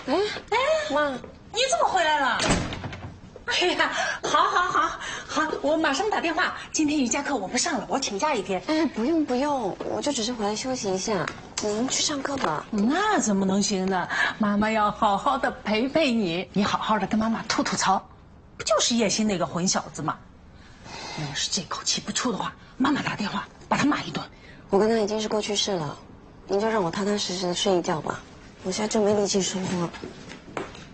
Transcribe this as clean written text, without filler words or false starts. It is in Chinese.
哎，妈， 你怎么回来了？哎呀，好，我马上打电话。今天瑜伽课我不上了，我请假一天。 哎，不用，我就只是回来休息一下。您去上课吧。 那怎么能行呢？妈妈要好好的陪陪你，你好好的跟妈妈吐吐槽。不就是叶欣那个混小子吗？你要是这口气不出的话，妈妈打电话把他骂一顿。 我跟他已经是过去式了，您就让我踏踏实实的睡一觉吧。我现在真没力气生活。